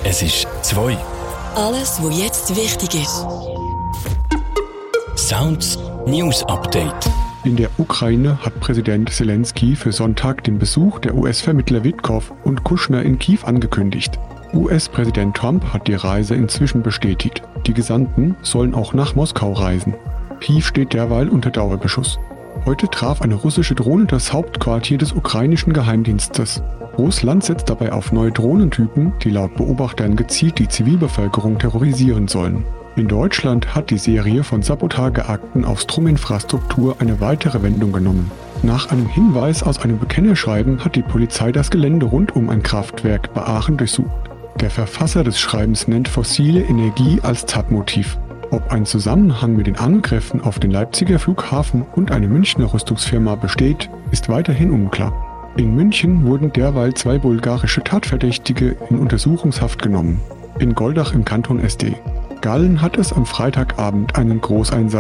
Es ist 2. Alles, was jetzt wichtig ist. Sounds News Update. In der Ukraine hat Präsident Zelensky für Sonntag den Besuch der US-Vermittler Witkow und Kushner in Kiew angekündigt. US-Präsident Trump hat die Reise inzwischen bestätigt. Die Gesandten sollen auch nach Moskau reisen. Kiew steht derweil unter Dauerbeschuss. Heute traf eine russische Drohne das Hauptquartier des ukrainischen Geheimdienstes. Russland setzt dabei auf neue Drohnentypen, die laut Beobachtern gezielt die Zivilbevölkerung terrorisieren sollen. In Deutschland hat die Serie von Sabotageakten auf Strominfrastruktur eine weitere Wendung genommen. Nach einem Hinweis aus einem Bekennerschreiben hat die Polizei das Gelände rund um ein Kraftwerk bei Aachen durchsucht. Der Verfasser des Schreibens nennt fossile Energie als Tatmotiv. Ob ein Zusammenhang mit den Angriffen auf den Leipziger Flughafen und eine Münchner Rüstungsfirma besteht, ist weiterhin unklar. In München wurden derweil 2 bulgarische Tatverdächtige in Untersuchungshaft genommen. In Goldach im Kanton SD. Gallen hat es am Freitagabend einen Großeinsatz